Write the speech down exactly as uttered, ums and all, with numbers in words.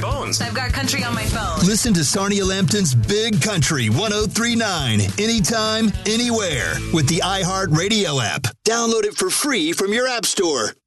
Phones. I've got country on my phone. Listen to Sarnia Lambton's Big Country one oh three point nine anytime, anywhere with the iHeartRadio app. Download it for free from your app store.